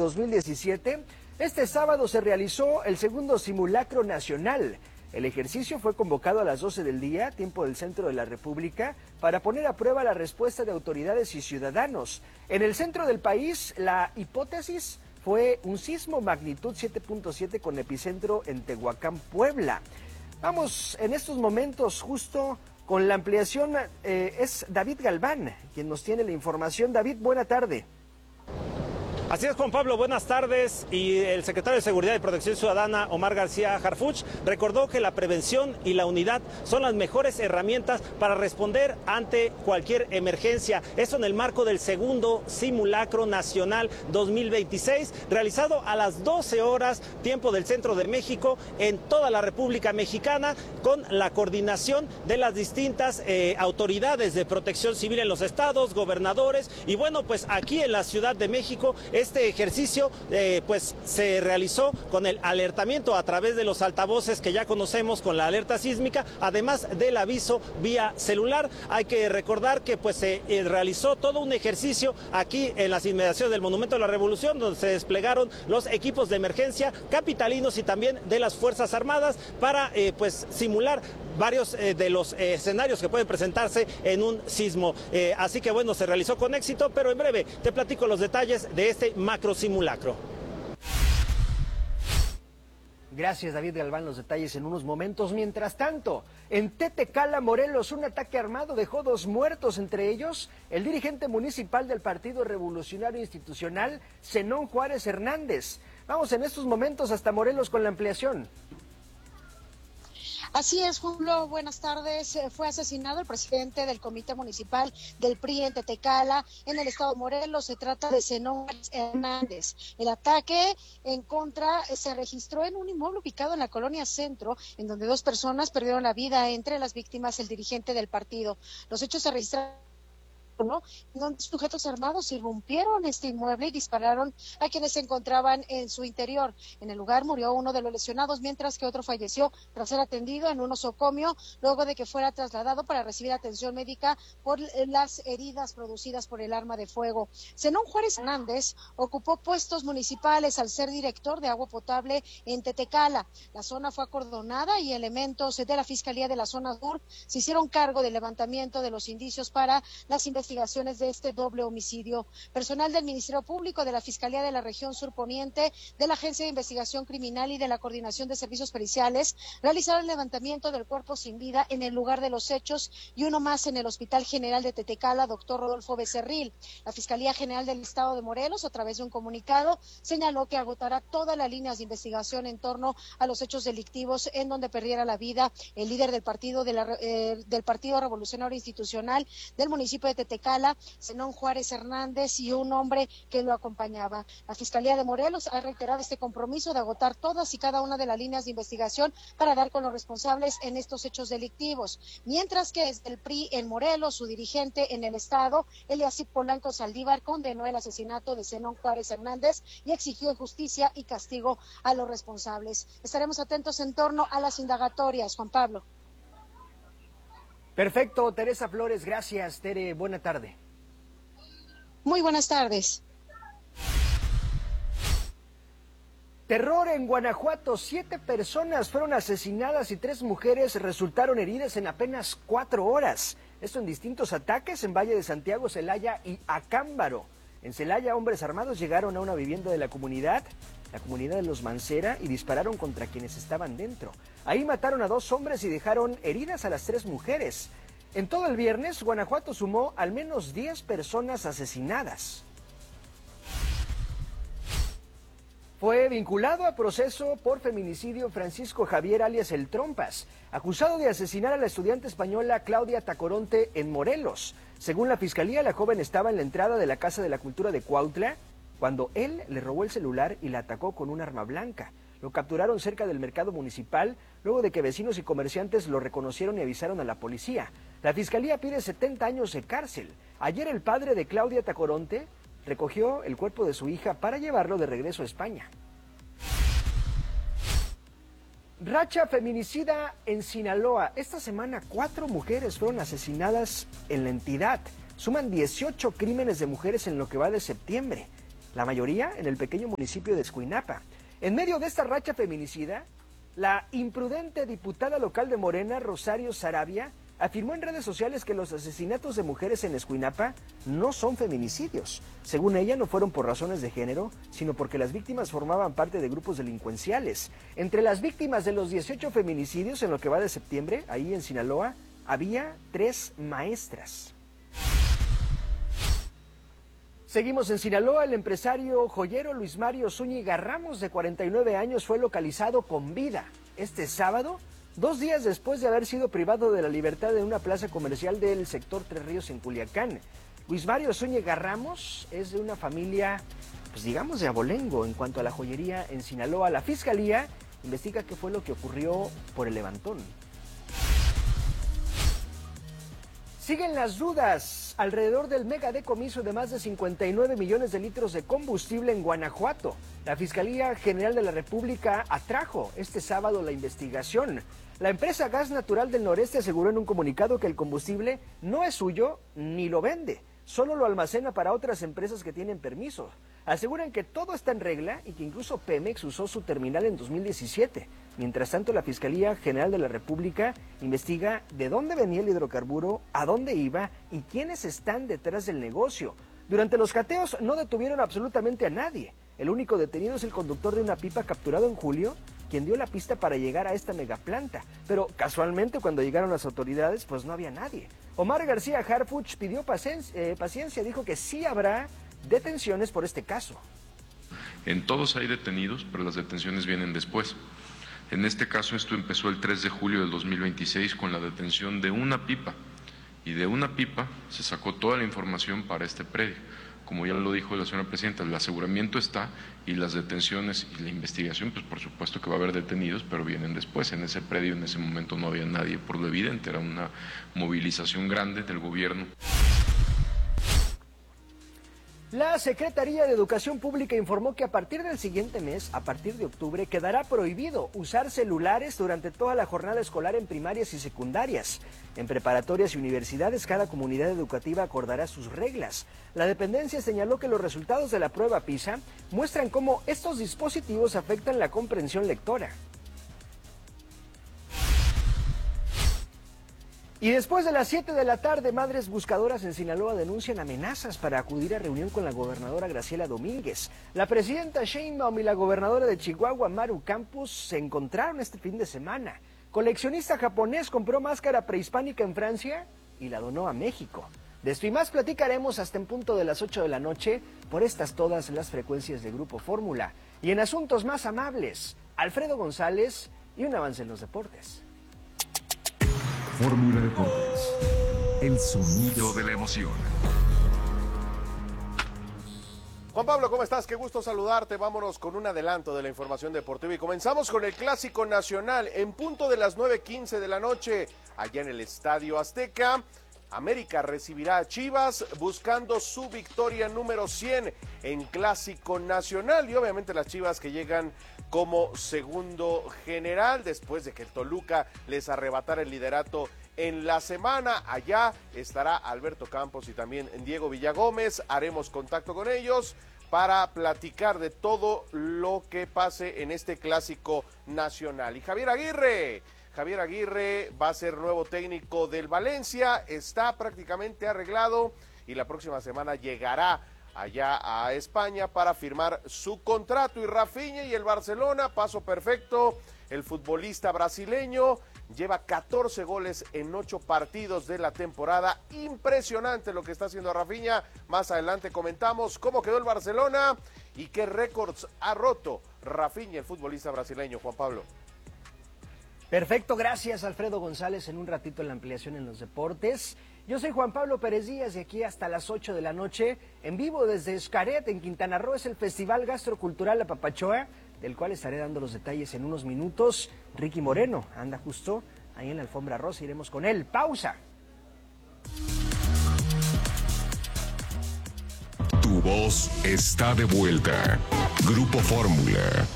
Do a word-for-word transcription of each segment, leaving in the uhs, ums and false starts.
dos mil diecisiete, este sábado se realizó el segundo simulacro nacional. El ejercicio fue convocado a las doce del día, tiempo del centro de la República, para poner a prueba la respuesta de autoridades y ciudadanos. En el centro del país, la hipótesis fue un sismo magnitud siete punto siete con epicentro en Tehuacán, Puebla. Vamos en estos momentos justo con la ampliación, eh, es David Galván quien nos tiene la información. David, buena tarde. Así es, Juan Pablo, buenas tardes. Y el secretario de Seguridad y Protección Ciudadana, Omar García Harfuch, recordó que la prevención y la unidad son las mejores herramientas para responder ante cualquier emergencia. Esto en el marco del segundo simulacro nacional dos mil veintiséis, realizado a las doce horas, tiempo del centro de México, en toda la República Mexicana, con la coordinación de las distintas eh, autoridades de protección civil en los estados, gobernadores, y bueno, pues aquí en la Ciudad de México, este ejercicio eh, pues se realizó con el alertamiento a través de los altavoces que ya conocemos, con la alerta sísmica, además del aviso vía celular. Hay que recordar que pues se eh, realizó todo un ejercicio aquí en las inmediaciones del Monumento a la Revolución, donde se desplegaron los equipos de emergencia capitalinos y también de las Fuerzas Armadas para eh, pues simular varios eh, de los eh, escenarios que pueden presentarse en un sismo. Eh, así que bueno, se realizó con éxito, pero en breve te platico los detalles de este macro simulacro. Gracias, David Galván, los detalles en unos momentos. Mientras tanto, en Tetecala, Morelos, un ataque armado dejó dos muertos, entre ellos el dirigente municipal del Partido Revolucionario Institucional, Zenón Juárez Hernández. Vamos en estos momentos hasta Morelos con la ampliación. Así es, Julio, buenas tardes. Fue asesinado el presidente del Comité Municipal del P R I en Tetecala, en el estado de Morelos. Se trata de Zenón Hernández. El ataque en contra se registró en un inmueble ubicado en la colonia Centro, en donde dos personas perdieron la vida, entre las víctimas el dirigente del partido. Los hechos se registraron, ¿no?, donde sujetos armados irrumpieron este inmueble y dispararon a quienes se encontraban en su interior. En el lugar murió uno de los lesionados, mientras que otro falleció tras ser atendido en un nosocomio, luego de que fuera trasladado para recibir atención médica por las heridas producidas por el arma de fuego. Zenón Juárez Hernández ocupó puestos municipales al ser director de agua potable en Tetecala. La zona fue acordonada y elementos de la Fiscalía de la Zona Sur se hicieron cargo del levantamiento de los indicios para las investigaciones investigaciones de este doble homicidio. Personal del Ministerio Público, de la Fiscalía de la Región Sur Poniente, de la Agencia de Investigación Criminal y de la Coordinación de Servicios Periciales realizaron el levantamiento del cuerpo sin vida en el lugar de los hechos y uno más en el Hospital General de Tetecala, doctor Rodolfo Becerril. La Fiscalía General del Estado de Morelos, a través de un comunicado, señaló que agotará todas las líneas de investigación en torno a los hechos delictivos en donde perdiera la vida el líder del partido de la, eh, del Partido Revolucionario Institucional del municipio de Tetecala, Zenón Juárez Hernández, y un hombre que lo acompañaba. La Fiscalía de Morelos ha reiterado este compromiso de agotar todas y cada una de las líneas de investigación para dar con los responsables en estos hechos delictivos. Mientras que desde el P R I en Morelos, su dirigente en el estado, Eliasip Polanco Saldívar, condenó el asesinato de Zenón Juárez Hernández y exigió justicia y castigo a los responsables. Estaremos atentos en torno a las indagatorias, Juan Pablo. Perfecto, Teresa Flores, gracias, Tere, buena tarde. Muy buenas tardes. Terror en Guanajuato, siete personas fueron asesinadas y tres mujeres resultaron heridas en apenas cuatro horas. Esto en distintos ataques en Valle de Santiago, Celaya y Acámbaro. En Celaya, hombres armados llegaron a una vivienda de la comunidad, la comunidad de los Mancera, y dispararon contra quienes estaban dentro. Ahí mataron a dos hombres y dejaron heridas a las tres mujeres. En todo el viernes, Guanajuato sumó al menos diez personas asesinadas. Fue vinculado a proceso por feminicidio Francisco Javier alias El Trompas, acusado de asesinar a la estudiante española Claudia Tacoronte en Morelos. Según la Fiscalía, la joven estaba en la entrada de la Casa de la Cultura de Cuautla cuando él le robó el celular y la atacó con un arma blanca. Lo capturaron cerca del mercado municipal, luego de que vecinos y comerciantes lo reconocieron y avisaron a la policía. La Fiscalía pide setenta años de cárcel. Ayer el padre de Claudia Tacoronte recogió el cuerpo de su hija para llevarlo de regreso a España. Racha feminicida en Sinaloa. Esta semana cuatro mujeres fueron asesinadas en la entidad. Suman dieciocho crímenes de mujeres en lo que va de septiembre. la mayoría en el pequeño municipio de Escuinapa. En medio de esta racha feminicida, la imprudente diputada local de Morena, Rosario Sarabia, afirmó en redes sociales que los asesinatos de mujeres en Escuinapa no son feminicidios. Según ella, no fueron por razones de género, sino porque las víctimas formaban parte de grupos delincuenciales. Entre las víctimas de los dieciocho feminicidios en lo que va de septiembre, ahí en Sinaloa, había tres maestras. Seguimos en Sinaloa. El empresario joyero Luis Mario Zúñiga Ramos, de cuarenta y nueve años, fue localizado con vida este sábado, dos días después de haber sido privado de la libertad en una plaza comercial del sector Tres Ríos en Culiacán. Luis Mario Zúñiga Ramos es de una familia, pues digamos, de abolengo en cuanto a la joyería en Sinaloa. La fiscalía investiga qué fue lo que ocurrió por el levantón. Siguen las dudas alrededor del megadecomiso de más de cincuenta y nueve millones de litros de combustible en Guanajuato. La Fiscalía General de la República atrajo este sábado la investigación. La empresa Gas Natural del Noreste aseguró en un comunicado que el combustible no es suyo ni lo vende, solo lo almacena para otras empresas que tienen permiso. Aseguran que todo está en regla y que incluso Pemex usó su terminal en dos mil diecisiete. Mientras tanto, la Fiscalía General de la República investiga de dónde venía el hidrocarburo, a dónde iba y quiénes están detrás del negocio. Durante los cateos no detuvieron absolutamente a nadie. El único detenido es el conductor de una pipa capturado en julio, quien dio la pista para llegar a esta megaplanta. Pero casualmente, cuando llegaron las autoridades, pues no había nadie. Omar García Harfuch pidió paciencia, eh, paciencia, dijo que sí habrá detenciones por este caso. En todos hay detenidos, pero las detenciones vienen después. En este caso, esto empezó el tres de julio del dos mil veintiséis con la detención de una pipa, y de una pipa se sacó toda la información para este predio. Como ya lo dijo la señora presidenta, el aseguramiento está y las detenciones y la investigación, pues por supuesto que va a haber detenidos, pero vienen después. En ese predio en ese momento no había nadie, por lo evidente, era una movilización grande del gobierno. La Secretaría de Educación Pública informó que a partir del siguiente mes, a partir de octubre, quedará prohibido usar celulares durante toda la jornada escolar en primarias y secundarias. En preparatorias y universidades, cada comunidad educativa acordará sus reglas. La dependencia señaló que los resultados de la prueba PISA muestran cómo estos dispositivos afectan la comprensión lectora. Y después de las siete de la tarde, madres buscadoras en Sinaloa denuncian amenazas para acudir a reunión con la gobernadora Graciela Domínguez. La presidenta Sheinbaum y la gobernadora de Chihuahua, Maru Campos, se encontraron este fin de semana. Coleccionista japonés compró máscara prehispánica en Francia y la donó a México. De esto y más platicaremos hasta en punto de las ocho de la noche por estas todas las frecuencias de Grupo Fórmula. Y en asuntos más amables, Alfredo González y un avance en los deportes. Fórmula Deportes, el sonido de la emoción. Juan Pablo, ¿cómo estás? Qué gusto saludarte. Vámonos con un adelanto de la información deportiva y comenzamos con el Clásico Nacional en punto de las nueve quince de la noche, allá en el Estadio Azteca. América recibirá a Chivas buscando su victoria número cien en Clásico Nacional y obviamente las Chivas que llegan como segundo general después de que el Toluca les arrebatara el liderato en la semana. Allá estará Alberto Campos y también Diego Villagómez. Haremos contacto con ellos para platicar de todo lo que pase en este Clásico Nacional. Y Javier Aguirre, Javier Aguirre va a ser nuevo técnico del Valencia, está prácticamente arreglado y la próxima semana llegará allá a España para firmar su contrato. Y Rafinha y el Barcelona, paso perfecto, el futbolista brasileño lleva catorce goles en ocho partidos de la temporada. Impresionante lo que está haciendo Rafinha. Más adelante comentamos cómo quedó el Barcelona y qué récords ha roto Rafinha, el futbolista brasileño. Juan Pablo. Perfecto, gracias Alfredo González. En un ratito en la ampliación en los deportes. Yo soy Juan Pablo Pérez Díaz y aquí hasta las ocho de la noche, en vivo desde Xcaret, en Quintana Roo, es el Festival Gastrocultural La Papachoa, del cual estaré dando los detalles en unos minutos. Ricky Moreno anda justo ahí en la alfombra rosa, iremos con él. Pausa. Tu voz está de vuelta. Grupo Fórmula.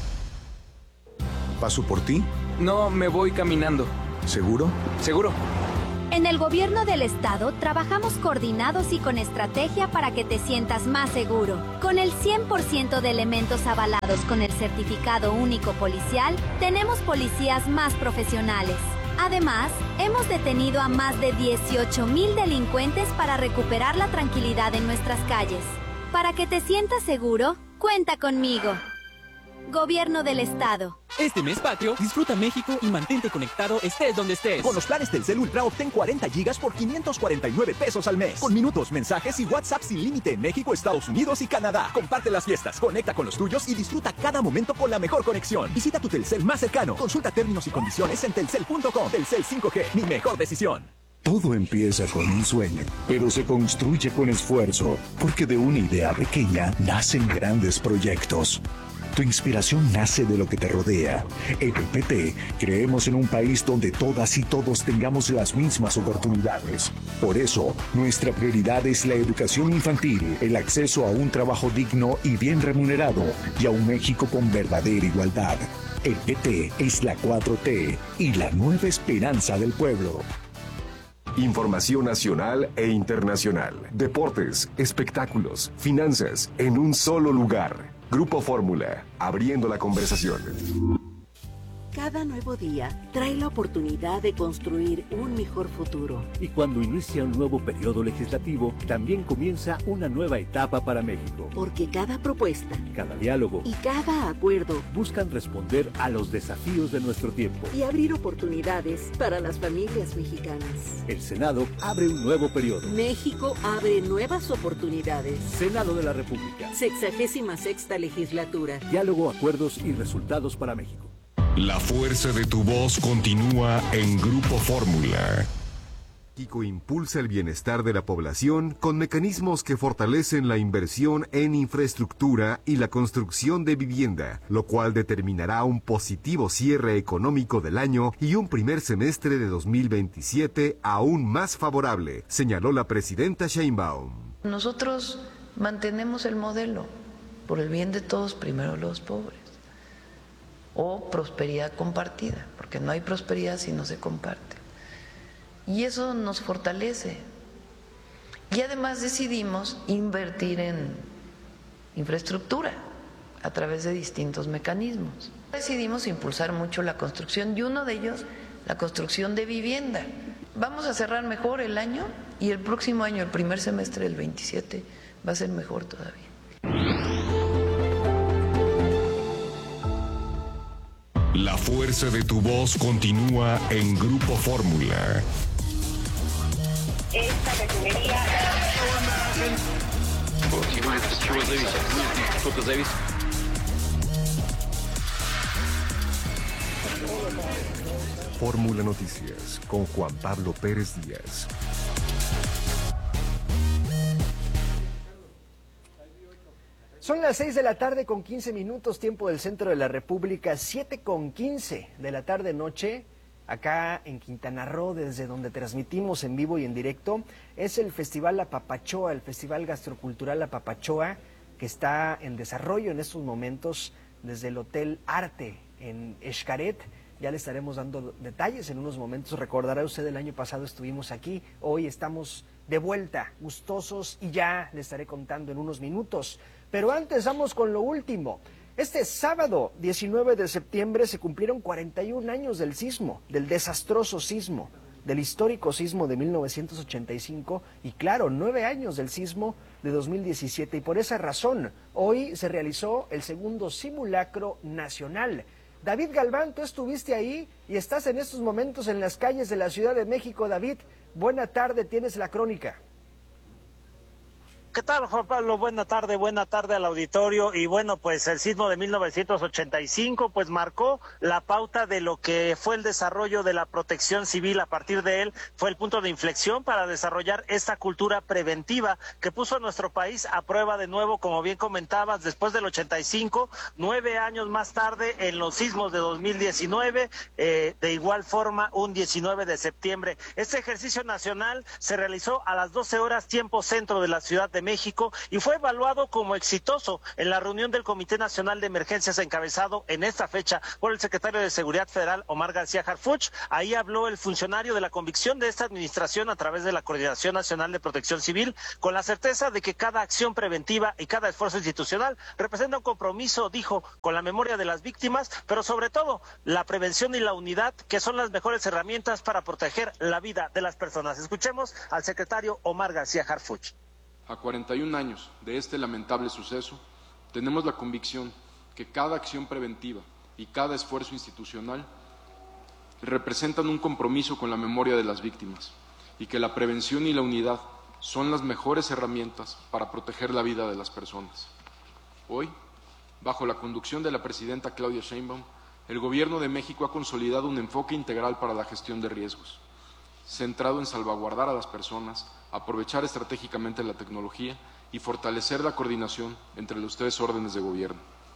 ¿Paso por ti? No, me voy caminando. ¿Seguro? ¿Seguro? En el Gobierno del Estado trabajamos coordinados y con estrategia para que te sientas más seguro. Con el cien por ciento de elementos avalados con el certificado único policial, tenemos policías más profesionales. Además, hemos detenido a más de dieciocho mil delincuentes para recuperar la tranquilidad en nuestras calles. Para que te sientas seguro, cuenta conmigo. Gobierno del Estado. Este mes patrio, disfruta México y mantente conectado estés donde estés. Con los planes Telcel Ultra obtén cuarenta gigas por quinientos cuarenta y nueve pesos al mes. Con minutos, mensajes y WhatsApp sin límite en México, Estados Unidos y Canadá. Comparte las fiestas, conecta con los tuyos y disfruta cada momento con la mejor conexión. Visita tu Telcel más cercano. Consulta términos y condiciones en telcel punto com. Telcel cinco G, mi mejor decisión. Todo empieza con un sueño, pero se construye con esfuerzo, porque de una idea pequeña nacen grandes proyectos. Tu inspiración nace de lo que te rodea. En el P T creemos en un país donde todas y todos tengamos las mismas oportunidades. Por eso, nuestra prioridad es la educación infantil, el acceso a un trabajo digno y bien remunerado, y a un México con verdadera igualdad. El P T es la cuatro T y la nueva esperanza del pueblo. Información nacional e internacional. Deportes, espectáculos, finanzas, en un solo lugar. Grupo Fórmula, abriendo la conversación. Cada nuevo día trae la oportunidad de construir un mejor futuro. Y cuando inicia un nuevo periodo legislativo, también comienza una nueva etapa para México. Porque cada propuesta, cada diálogo y cada acuerdo buscan responder a los desafíos de nuestro tiempo y abrir oportunidades para las familias mexicanas. El Senado abre un nuevo periodo. México abre nuevas oportunidades. Senado de la República. Sexagésima sexta legislatura. Diálogo, acuerdos y resultados para México. La fuerza de tu voz continúa en Grupo Fórmula. México impulsa el bienestar de la población con mecanismos que fortalecen la inversión en infraestructura y la construcción de vivienda, lo cual determinará un positivo cierre económico del año y un primer semestre de dos mil veintisiete aún más favorable, señaló la presidenta Sheinbaum. Nosotros mantenemos el modelo, por el bien de todos, primero los pobres. O prosperidad compartida, porque no hay prosperidad si no se comparte. Y eso nos fortalece. Y además decidimos invertir en infraestructura a través de distintos mecanismos. Decidimos impulsar mucho la construcción y uno de ellos, la construcción de vivienda. Vamos a cerrar mejor el año y el próximo año, el primer semestre del veintisiete, va a ser mejor todavía. La fuerza de tu voz continúa en Grupo Fórmula. Esta refinería... Fórmula Noticias con Juan Pablo Pérez Díaz. Son las seis de la tarde con quince minutos, tiempo del centro de la República, siete con quince de la tarde noche, acá en Quintana Roo, desde donde transmitimos en vivo y en directo, es el Festival La Papachoa, el Festival Gastrocultural La Papachoa, que está en desarrollo en estos momentos desde el Hotel Arte en Xcaret. Ya le estaremos dando detalles en unos momentos. Recordará usted, el año pasado estuvimos aquí, hoy estamos de vuelta, gustosos, y ya le estaré contando en unos minutos. Pero antes vamos con lo último. Este sábado, diecinueve de septiembre, se cumplieron cuarenta y un años del sismo, del desastroso sismo, del histórico sismo de mil novecientos ochenta y cinco, y claro, nueve años del sismo de dos mil diecisiete. Y por esa razón, hoy se realizó el segundo simulacro nacional. David Galván, tú estuviste ahí y estás en estos momentos en las calles de la Ciudad de México. David, buena tarde, tienes la crónica. ¿Qué tal, Juan Pablo? Buena tarde, buena tarde al auditorio. Y bueno, pues el sismo de mil novecientos ochenta y cinco pues marcó la pauta de lo que fue el desarrollo de la protección civil. A partir de él fue el punto de inflexión para desarrollar esta cultura preventiva que puso a nuestro país a prueba de nuevo, como bien comentabas, después del ochenta y cinco, nueve años más tarde en los sismos de dos mil diecinueve, eh, de igual forma un diecinueve de septiembre. Este ejercicio nacional se realizó a las doce horas tiempo centro de la Ciudad de de México y fue evaluado como exitoso en la reunión del Comité Nacional de Emergencias encabezado en esta fecha por el secretario de Seguridad Federal, Omar García Harfuch. Ahí habló el funcionario de la convicción de esta administración a través de la Coordinación Nacional de Protección Civil, con la certeza de que cada acción preventiva y cada esfuerzo institucional representa un compromiso, dijo, con la memoria de las víctimas, pero sobre todo la prevención y la unidad, que son las mejores herramientas para proteger la vida de las personas. Escuchemos al secretario Omar García Harfuch. A cuarenta y un años de este lamentable suceso, tenemos la convicción que cada acción preventiva y cada esfuerzo institucional representan un compromiso con la memoria de las víctimas y que la prevención y la unidad son las mejores herramientas para proteger la vida de las personas. Hoy, bajo la conducción de la presidenta Claudia Sheinbaum, el Gobierno de México ha consolidado un enfoque integral para la gestión de riesgos, centrado en salvaguardar a las personas, aprovechar estratégicamente la tecnología y fortalecer la coordinación entre los tres órdenes de gobierno.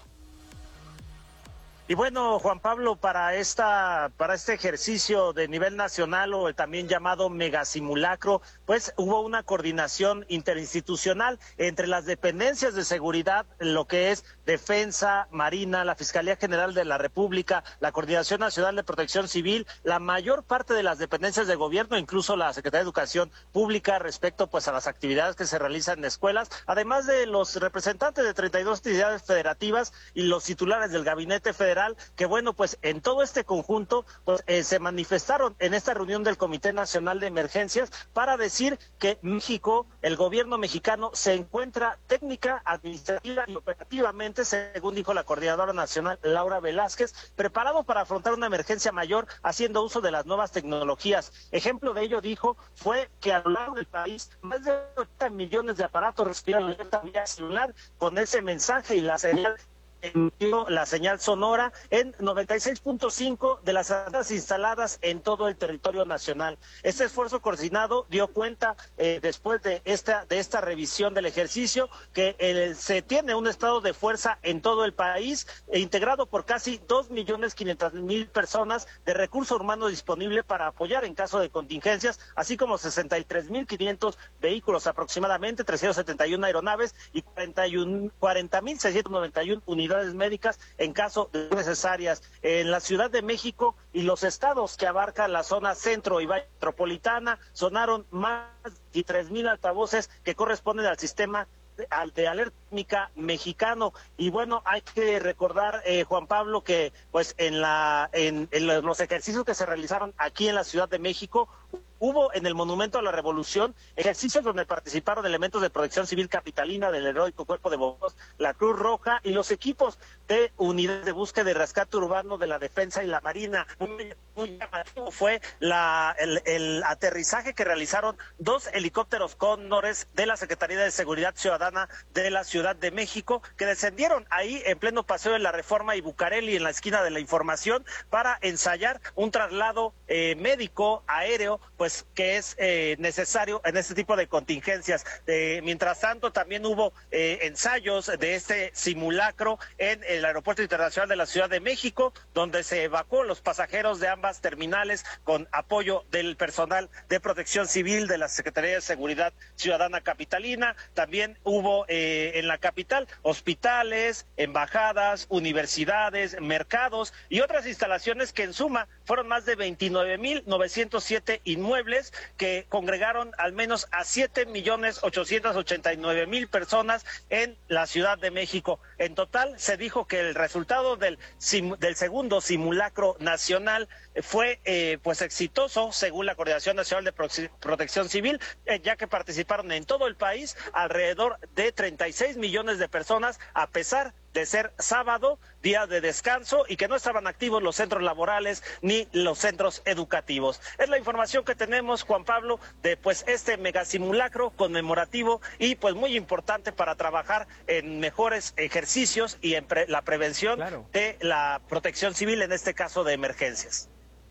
Y bueno, Juan Pablo, para esta para este ejercicio de nivel nacional o el también llamado megasimulacro, pues hubo una coordinación interinstitucional entre las dependencias de seguridad, lo que es Defensa, Marina, la Fiscalía General de la República, la Coordinación Nacional de Protección Civil, la mayor parte de las dependencias de gobierno, incluso la Secretaría de Educación Pública, respecto pues a las actividades que se realizan en escuelas, además de los representantes de treinta y dos entidades federativas y los titulares del Gabinete Federal, que bueno, pues en todo este conjunto pues eh, se manifestaron en esta reunión del Comité Nacional de Emergencias para decir que México, el gobierno mexicano, se encuentra técnica, administrativa y operativamente, según dijo la coordinadora nacional Laura Velázquez, preparado para afrontar una emergencia mayor haciendo uso de las nuevas tecnologías. Ejemplo de ello, dijo, fue que a lo largo del país más de ochenta millones de aparatos respiran alerta vía celular con ese mensaje y la señal emitió la señal sonora en noventa y seis punto cinco de las antenas instaladas en todo el territorio nacional. Este esfuerzo coordinado dio cuenta eh, después de esta de esta revisión del ejercicio que eh, se tiene un estado de fuerza en todo el país eh, integrado por casi dos millones quinientas mil personas de recurso humano disponible para apoyar en caso de contingencias, así como sesenta y tres mil quinientos vehículos aproximadamente, trescientas setenta y una aeronaves y cuarenta mil seiscientas noventa y una unidades médicas en caso de necesarias. En la Ciudad de México y los estados que abarcan la zona centro y valle metropolitana sonaron más de tres mil altavoces que corresponden al sistema de, de alerta sísmica mexicano. Y bueno, hay que recordar, eh, Juan Pablo, que pues en la en, en los ejercicios que se realizaron aquí en la Ciudad de México hubo en el Monumento a la Revolución ejercicios donde participaron elementos de Protección Civil Capitalina, del Heroico Cuerpo de Bomberos, la Cruz Roja y los equipos de unidades de búsqueda y rescate urbano de la Defensa y la Marina. Muy, muy llamativo fue la, el, el aterrizaje que realizaron dos helicópteros Cóndores de la Secretaría de Seguridad Ciudadana de la Ciudad de México, que descendieron ahí en pleno Paseo de la Reforma y Bucareli, en la esquina de la Información, para ensayar un traslado eh, médico aéreo, pues que es eh, necesario en este tipo de contingencias. Eh, mientras tanto, también hubo eh, ensayos de este simulacro en el Aeropuerto Internacional de la Ciudad de México, donde se evacuó los pasajeros de ambas terminales con apoyo del personal de Protección Civil de la Secretaría de Seguridad Ciudadana Capitalina. También hubo eh, en la capital hospitales, embajadas, universidades, mercados y otras instalaciones que en suma fueron más de veintinueve mil novecientos siete inmuebles que congregaron al menos a siete millones ochocientos ochenta y nueve mil personas en la Ciudad de México. En total, se dijo que el resultado del, sim, del segundo simulacro nacional fue eh, pues exitoso, según la Coordinación Nacional de Pro Protección Civil, eh, ya que participaron en todo el país alrededor de treinta y seis millones de personas, a pesar de ser sábado, día de descanso, y que no estaban activos los centros laborales ni los centros educativos. Es la información que tenemos, Juan Pablo, de pues este megasimulacro conmemorativo y pues muy importante para trabajar en mejores ejercicios y en pre la prevención claro. de la protección civil, en este caso de emergencias.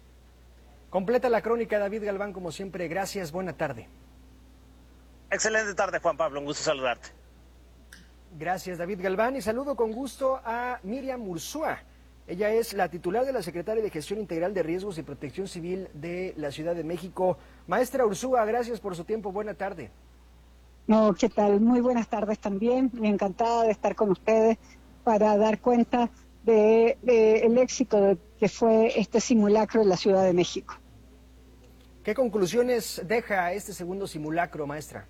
Completa la crónica, David Galván, como siempre. Gracias, buena tarde. Excelente tarde, Juan Pablo, un gusto saludarte. Gracias, David Galván, y saludo con gusto a Miriam Ursúa. Ella es la titular de la Secretaría de Gestión Integral de Riesgos y Protección Civil de la Ciudad de México. Maestra Ursúa, gracias por su tiempo, buena tarde. No, ¿qué tal? Muy buenas tardes también. Me encantada de estar con ustedes para dar cuenta de, de el éxito de, que fue este simulacro en la Ciudad de México. ¿Qué conclusiones deja este segundo simulacro, maestra?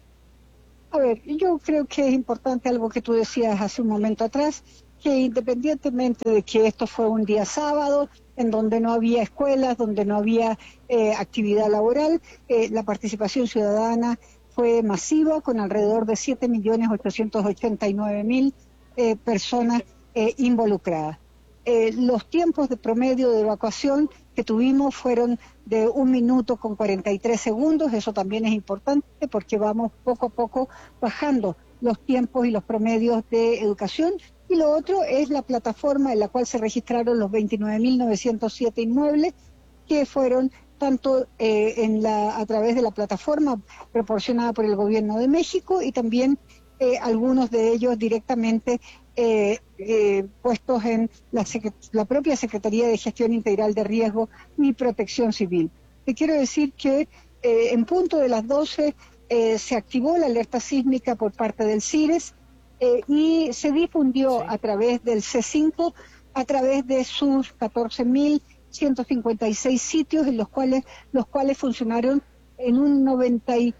A ver, yo creo que es importante algo que tú decías hace un momento atrás, que independientemente de que esto fue un día sábado, en donde no había escuelas, donde no había eh, actividad laboral, eh, la participación ciudadana fue masiva, con alrededor de siete millones ochocientos ochenta y nueve mil eh, personas eh, involucradas. Eh, los tiempos de promedio de evacuación que tuvimos fueron de un minuto con cuarenta y tres segundos, eso también es importante porque vamos poco a poco bajando los tiempos y los promedios de educación. Y lo otro es la plataforma en la cual se registraron los veintinueve mil novecientos siete inmuebles, que fueron tanto eh, en la, a través de la plataforma proporcionada por el Gobierno de México y también eh, algunos de ellos directamente eh, eh, puestos en la, la propia Secretaría de Gestión Integral de Riesgo y Protección Civil. Te quiero decir que eh, en punto de las doce eh, se activó la alerta sísmica por parte del CIRES eh, y se difundió sí. a través del C cinco, a través de sus catorce mil ciento cincuenta y seis sitios en los cuales los cuales funcionaron en un noventa y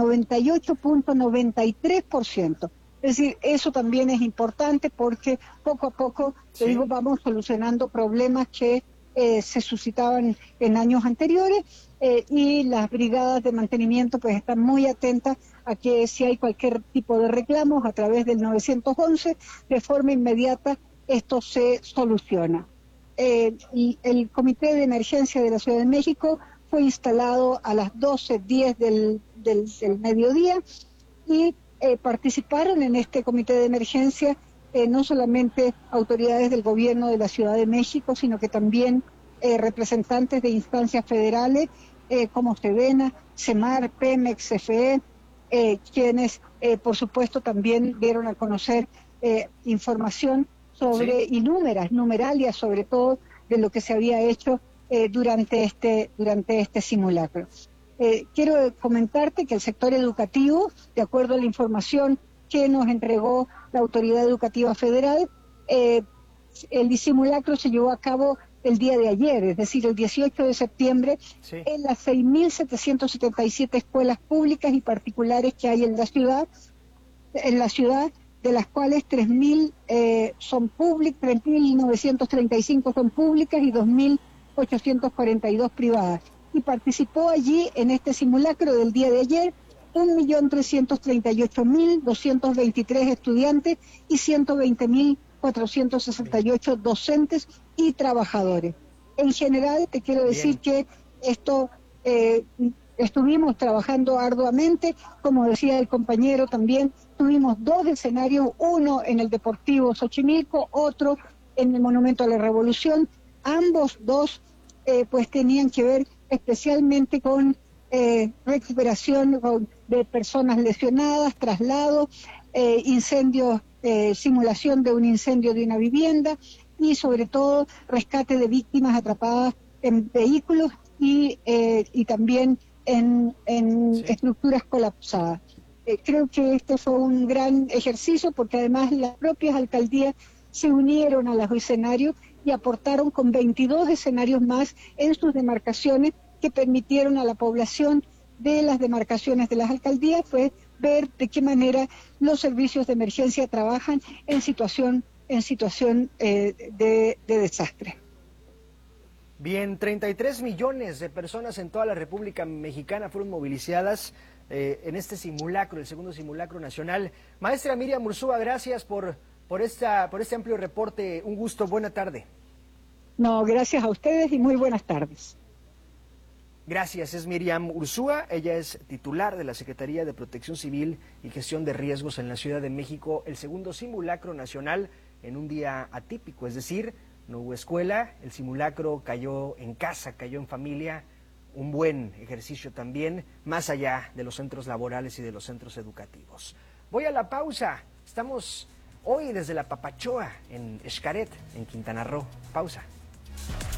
ocho punto noventa y tres por ciento. Es decir, eso también es importante porque poco a poco, sí. te digo, vamos solucionando problemas que eh, se suscitaban en años anteriores eh, y las brigadas de mantenimiento pues están muy atentas a que si hay cualquier tipo de reclamos a través del nueve once, de forma inmediata esto se soluciona. Eh, y el Comité de Emergencia de la Ciudad de México fue instalado a las doce diez del, del, del mediodía y eh, participaron en este Comité de Emergencia eh, no solamente autoridades del Gobierno de la Ciudad de México, sino que también eh, representantes de instancias federales eh, como Sedena, Semar, Pemex, C F E, eh, quienes eh, por supuesto también dieron a conocer eh, información sobre, sí. y númeras, numeralias sobre todo de lo que se había hecho eh, durante este durante este simulacro. Eh, quiero comentarte que el sector educativo, de acuerdo a la información que nos entregó la Autoridad Educativa Federal, eh, el simulacro se llevó a cabo el día de ayer, es decir, el dieciocho de septiembre, sí. en las seis mil setecientas setenta y siete escuelas públicas y particulares que hay en la ciudad, en la ciudad, de las cuales tres mil eh, son públicas, tres mil novecientos treinta y cinco son públicas y dos mil ochocientos cuarenta y dos privadas. Y participó allí en este simulacro del día de ayer un millón trescientos treinta y ocho mil doscientos veintitrés estudiantes y ciento veinte mil cuatrocientos sesenta y ocho docentes y trabajadores. En general, te quiero decir Bien. que esto eh, estuvimos trabajando arduamente, como decía el compañero también, tuvimos dos escenarios, uno en el Deportivo Xochimilco, otro en el Monumento a la Revolución, ambos dos eh, pues tenían que ver especialmente con eh, recuperación de personas lesionadas, traslados, eh, incendios, eh, simulación de un incendio de una vivienda y sobre todo rescate de víctimas atrapadas en vehículos y, eh, y también en, en sí. estructuras colapsadas. Eh, creo que este fue un gran ejercicio porque además las propias alcaldías se unieron a los escenarios y aportaron con veintidós escenarios más en sus demarcaciones que permitieron a la población de las demarcaciones de las alcaldías pues ver de qué manera los servicios de emergencia trabajan en situación en situación eh, de, de desastre. Bien, treinta y tres millones de personas en toda la República Mexicana fueron movilizadas eh, en este simulacro, el segundo simulacro nacional. Maestra Miriam Ursúa, gracias por, por, esta, por este amplio reporte. Un gusto, buena tarde. No, gracias a ustedes y muy buenas tardes. Gracias, es Miriam Ursúa, ella es titular de la Secretaría de Protección Civil y Gestión de Riesgos en la Ciudad de México, el segundo simulacro nacional en un día atípico, es decir, no hubo escuela, el simulacro cayó en casa, cayó en familia, un buen ejercicio también, más allá de los centros laborales y de los centros educativos. Voy a la pausa, estamos hoy desde la Papachoa en Xcaret, en Quintana Roo, pausa.